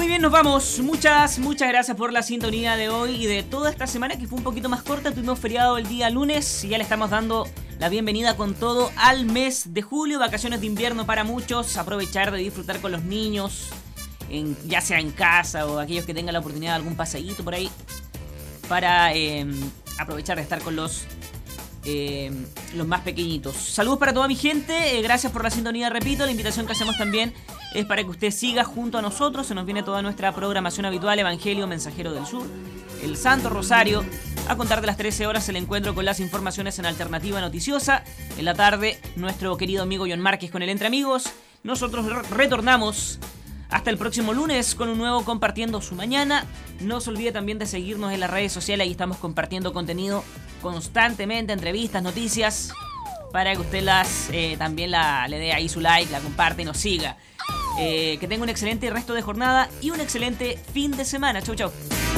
Muy bien, nos vamos. Muchas gracias por la sintonía de hoy y de toda esta semana que fue un poquito más corta. Tuvimos feriado el día lunes y ya le estamos dando la bienvenida con todo al mes de julio. Vacaciones de invierno para muchos. Aprovechar de disfrutar con los niños, ya sea en casa o aquellos que tengan la oportunidad de algún paseíto por ahí. Para aprovechar de estar con los más pequeñitos. Saludos para toda mi gente, gracias por la sintonía. Repito, la invitación que hacemos también es para que usted siga junto a nosotros. Se nos viene toda nuestra programación habitual: Evangelio, Mensajero del Sur, el Santo Rosario. A contar de las 13 horas el encuentro con las informaciones en Alternativa Noticiosa. En la tarde, nuestro querido amigo John Márquez con el Entre Amigos. Nosotros retornamos hasta el próximo lunes con un nuevo Compartiendo su Mañana. No se olvide también de seguirnos en las redes sociales. Ahí estamos compartiendo contenido constantemente, entrevistas, noticias, para que usted también le dé ahí su like, la comparte y nos siga. Que tenga un excelente resto de jornada y un excelente fin de semana. Chau, chau.